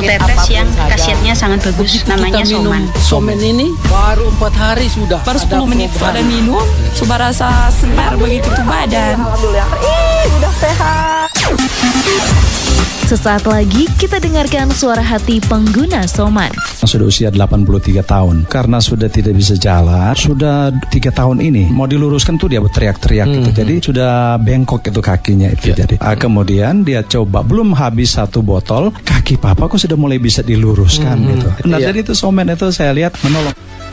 tetes yang khasiatnya sangat bagus, namanya Soman. Soman ini baru 4 hari sudah. Baru 10 menit pada minum, sudah rasa segar begitu tuh badan. Alhamdulillah, udah sehat. Sesaat lagi kita dengarkan suara hati pengguna Soman. Sudah usia 83 tahun. Karena sudah tidak bisa jalan, sudah 3 tahun ini mau diluruskan tuh dia berteriak-teriak gitu. Jadi sudah bengkok itu kakinya itu. Jadi kemudian dia coba, belum habis 1 botol, kaki papa kok sudah mulai bisa diluruskan gitu. Benar, jadi itu Soman itu saya lihat menolong.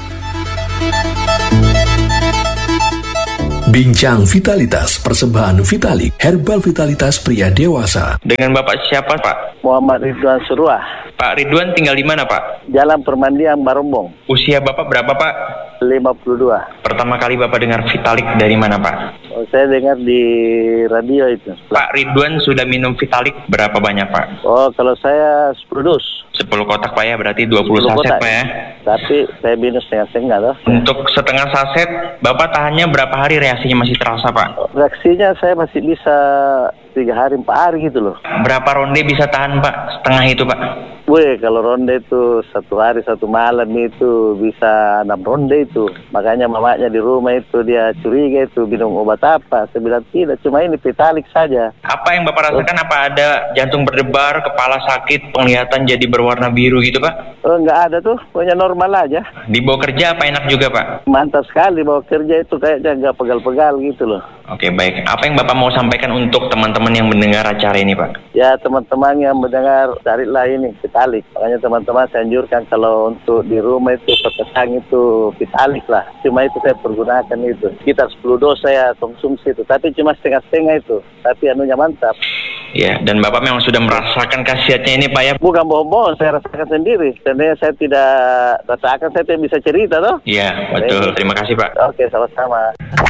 Bincang Vitalitas, persembahan Vitalik, herbal vitalitas pria dewasa. Dengan Bapak siapa, Pak? Muhammad Ridwan Surah. Pak Ridwan tinggal di mana, Pak? Jalan Permandian Barombong. Usia Bapak berapa, Pak? 52. Pertama kali Bapak dengar Vitalik dari mana, Pak? Saya dengar di radio itu. Pak Ridwan sudah minum Vitalik berapa banyak, Pak? Oh, kalau saya 10 dus. 10 kotak, Pak, ya? Berarti 20 saset, Pak, ya? Tapi saya minum setengah-setengah, loh. Untuk setengah saset, Bapak tahannya berapa hari reaksinya masih terasa, Pak? Reaksinya saya masih bisa 3 hari, 4 hari gitu loh. Berapa ronde bisa tahan, Pak? Setengah itu, Pak? Wih, kalau ronde itu 1 hari 1 malam itu bisa 6 ronde itu. Makanya mamanya di rumah itu dia curiga itu minum obat apa. Saya bilang tidak, cuma ini Vitalik saja. Apa yang Bapak rasakan? Apa ada jantung berdebar, kepala sakit, penglihatan jadi berwarna biru gitu, Pak? Oh, enggak ada tuh, pokoknya normal aja. Dibawa kerja apa enak juga, Pak? Mantap sekali, bawa kerja itu kayaknya enggak pegal-pegal gitu loh. Oke, baik. Apa yang Bapak mau sampaikan untuk teman-teman yang mendengar acara ini, Pak? Ya, teman-teman yang mendengar, carilah ini Vitalik. Makanya teman-teman saya anjurkan kalau untuk di rumah itu petang itu Vitalik lah. Cuma itu saya pergunakan itu. Sekitar 10 dos saya konsumsi itu, tapi cuma setengah-setengah itu. Tapi anunya mantap. Ya, dan Bapak memang sudah merasakan khasiatnya ini, Pak, ya? Bukan bohong-bohong, saya rasakan sendiri. Sebenarnya saya tidak rasakan, saya tidak bisa cerita, toh? Iya, betul. Terima kasih, Pak. Oke, sama-sama.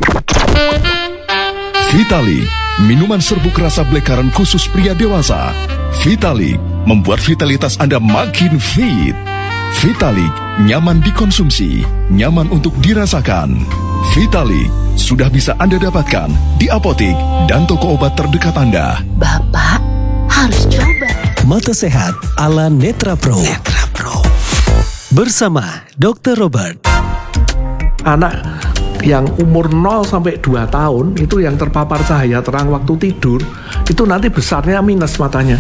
Vitalik, minuman serbuk rasa black-currant khusus pria dewasa. Vitalik, membuat vitalitas Anda makin fit. Vitalik, nyaman dikonsumsi, nyaman untuk dirasakan. Vitalik, sudah bisa Anda dapatkan di apotik dan toko obat terdekat Anda. Bapak harus coba. Mata Sehat ala Netra Pro. Netra Pro. Bersama Dr. Robert. Anak yang umur 0 sampai 2 tahun itu yang terpapar cahaya terang waktu tidur, itu nanti besarnya minus matanya.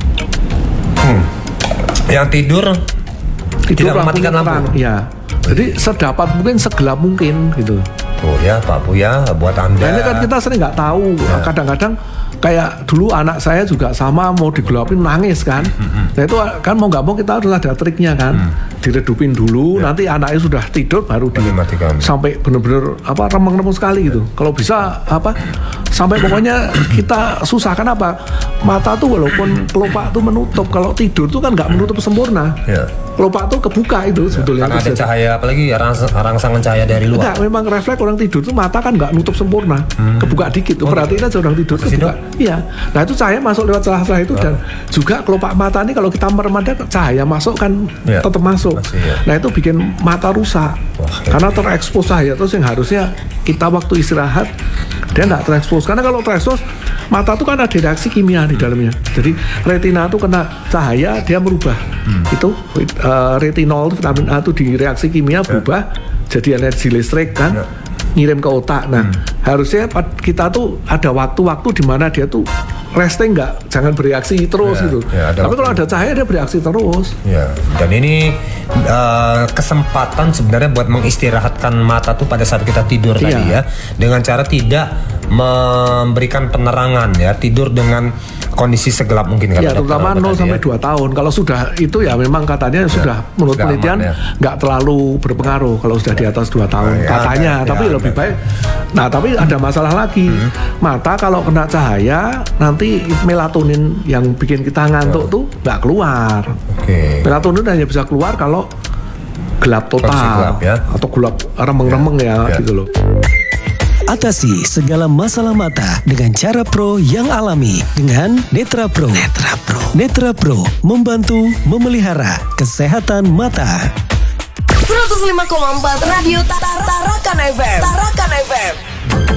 Yang tidur tidak mematikan lampu. Ya. Jadi sedapat mungkin, segelap mungkin gitu. Oh ya, Pak Buya, buat Anda. Nah, ini kan kita sering nggak tahu. Ya. Kadang-kadang kayak dulu anak saya juga sama, mau digelapin nangis kan. Nah itu kan mau nggak mau kita harus ada triknya kan. Diredupin dulu, nanti anaknya sudah tidur baru dimatikan. Sampai benar-benar remeng-remeng sekali gitu. Kalau bisa sampai pokoknya kita susahkan mata tuh walaupun kelopak tuh menutup, kalau tidur tuh kan nggak menutup sempurna. Ya. Kelopak tuh kebuka itu sebetulnya. Karena ada cahaya, apalagi rangsangan cahaya dari luar. Enggak, memang refleks orang tidur tuh mata kan nggak nutup sempurna, kebuka dikit. Perhatiin aja orang tidur kebuka. Iya. Nah itu cahaya masuk lewat celah-celah itu dan juga kelopak mata ini kalau kita merem ada cahaya masuk kan tetap masuk. Nah itu bikin mata rusak. Karena terekspos cahaya terus yang harusnya kita waktu istirahat dia nggak terekspos. Karena kalau terekspos mata tuh kan ada reaksi kimia di dalamnya. Jadi retina tuh kena cahaya dia merubah. Itu retinol vitamin A itu di reaksi kimia berubah jadi energi listrik kan, ngirim ke otak. Nah harusnya kita tuh ada waktu-waktu di mana dia tuh resting, jangan bereaksi terus gitu. Tapi kalau ada cahaya dia bereaksi terus. Ya. Dan ini kesempatan sebenarnya buat mengistirahatkan mata tuh pada saat kita tidur tadi ya, dengan cara tidak memberikan penerangan ya, tidur dengan kondisi segelap mungkin kan. Ya, terutama 0 sampai 2 tahun. Kalau sudah itu ya memang katanya sudah menurut penelitian nggak terlalu berpengaruh kalau sudah di atas 2 tahun katanya, tapi lebih baik. Nah, tapi ada masalah lagi. Mata kalau kena cahaya nanti melatonin yang bikin kita ngantuk tuh nggak keluar. Melatonin hanya bisa keluar kalau gelap total atau gelap remeng-remeng gitu loh. Atasi segala masalah mata dengan cara pro yang alami dengan Netra Pro. Netra Pro. Netra Pro membantu memelihara kesehatan mata. 105,4 Radio Tarakan FM. Tarakan FM.